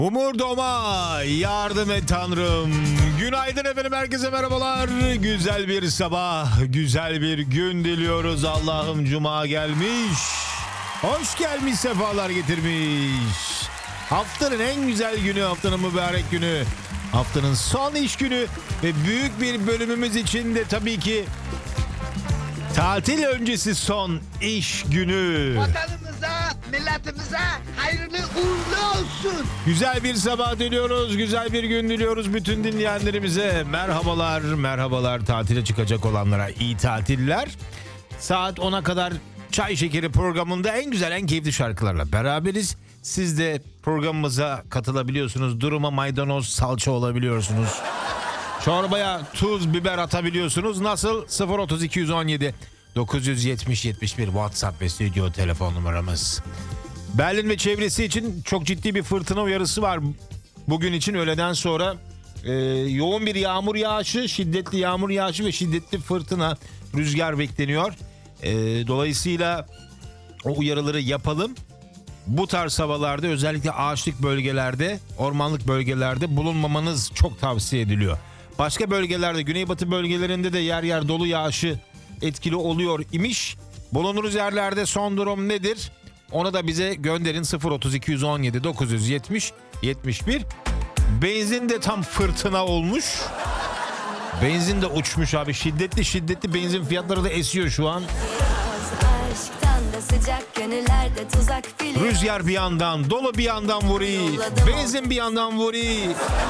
Umurdoma yardım et Tanrım. Günaydın efendim, herkese merhabalar. Güzel bir sabah, güzel bir gün diliyoruz. Allah'ım, cuma gelmiş. Hoş gelmiş, sefalar getirmiş. Haftanın en güzel günü, haftanın mübarek günü. Haftanın son iş günü ve büyük bir bölümümüz için de tabii ki tatil öncesi son iş günü. Vatanımıza, milletimize hayırlı uğurlu olsun. Güzel bir sabah diliyoruz, güzel bir gün diliyoruz bütün dinleyenlerimize. Merhabalar, merhabalar, tatile çıkacak olanlara iyi tatiller. Saat 10'a kadar Çay Şekeri programında en güzel, en keyifli şarkılarla beraberiz. Siz de programımıza katılabiliyorsunuz. Duruma maydanoz, salça olabiliyorsunuz. Çorbaya tuz, biber atabiliyorsunuz. Nasıl? 03217 970 71 WhatsApp ve stüdyo telefon numaramız. Berlin ve çevresi için çok ciddi bir fırtına uyarısı var. Bugün için öğleden sonra yoğun bir yağmur yağışı, şiddetli yağmur yağışı ve şiddetli fırtına, rüzgar bekleniyor. Dolayısıyla o uyarıları yapalım. Bu tarz havalarda özellikle ağaçlık bölgelerde, ormanlık bölgelerde bulunmamanız çok tavsiye ediliyor. Başka bölgelerde, güneybatı bölgelerinde de yer yer dolu yağışı etkili oluyor imiş. Bulunduğunuz yerlerde son durum nedir? Onu da bize gönderin. 03217 970 71. Benzin de tam fırtına olmuş. Benzin de uçmuş abi. Şiddetli benzin fiyatları da esiyor şu an. Sıcak gönüllerde tuzak biliyor. Rüzgar bir yandan, dolu bir yandan vuruyor. Benzin bir yandan vuruyor.